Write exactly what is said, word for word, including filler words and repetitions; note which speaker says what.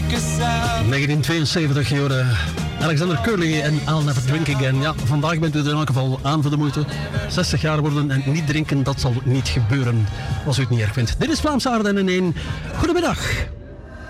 Speaker 1: negentien tweeënzeventig, jorden. Alexander Curly en I'll Never Drink Again. Ja, vandaag bent u er in elk geval aan voor de moeite. zestig jaar worden en niet drinken, dat zal niet gebeuren. Als u het niet erg vindt. Dit is Vlaamse Aarde en in één. Goedemiddag.